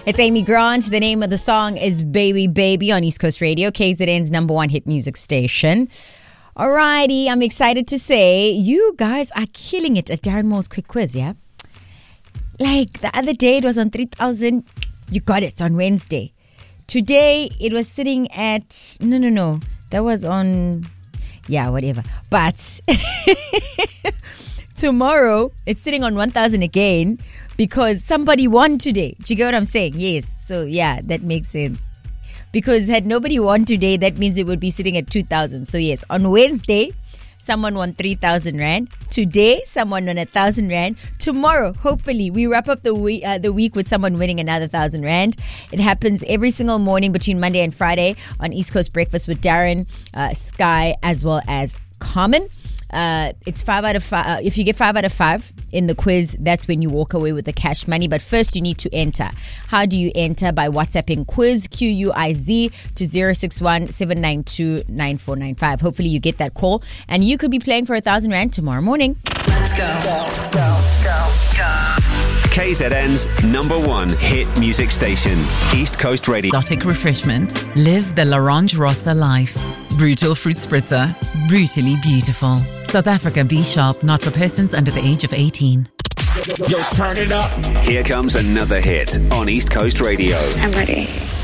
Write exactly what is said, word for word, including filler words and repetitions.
It's Amy Grant. The name of the song is Baby Baby on East Coast Radio, K Z N's number one hit music station. Alrighty, I'm excited to say you guys are killing it at Darren Moore's Quick Quiz, yeah? Like the other day, it was on three thousand. You got it on Wednesday. Today, it was sitting at... No, no, no. That was on... Yeah, whatever. But tomorrow, it's sitting on one thousand again because somebody won today. Do you get what I'm saying? Yes. So, yeah, that makes sense. Because had nobody won today, that means it would be sitting at two thousand. So, yes, on Wednesday, someone won three thousand rand. Today, someone won one thousand rand. Tomorrow, hopefully, we wrap up the week, uh, the week with someone winning another one thousand rand. It happens every single morning between Monday and Friday on East Coast Breakfast with Darren, uh, Sky, as well as Carmen. Uh, it's five out of five. Uh, if you get five out of five in the quiz, that's when you walk away with the cash money. But first, you need to enter. How do you enter? By WhatsApping quiz, Q U I Z, to zero six one seven nine two nine four nine five. Hopefully, you get that call. And you could be playing for a thousand rand tomorrow morning. Let's go. Go, go, go, go. K Z N's number one hit music station, East Coast Radio. Exotic refreshment. Live the L'Orange Rossa life. Brutal fruit spritzer. Brutally beautiful. South Africa B Sharp, not for persons under the age of eighteen. Yo, turn it up. Here comes another hit on East Coast Radio. I'm ready.